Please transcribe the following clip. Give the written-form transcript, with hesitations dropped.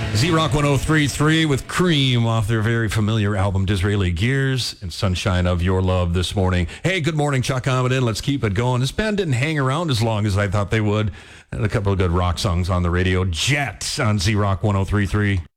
Z-Rock 1033 with Cream off their very familiar album Disraeli Gears and Sunshine of Your Love this morning. Hey, good morning, Chuck Hamilton. Let's keep it going. This band didn't hang around as long as I thought they would. Had a couple of good rock songs on the radio. Jet on Z-Rock 1033.